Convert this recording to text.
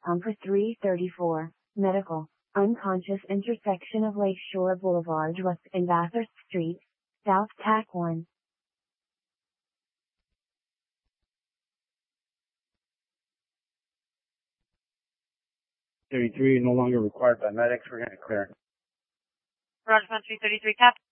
Pumper 334, Medical, unconscious intersection of Lakeshore Boulevard West and Bathurst Street, South TAC 1. No longer required by medics. We're going to clear. Roger, 333 Cap.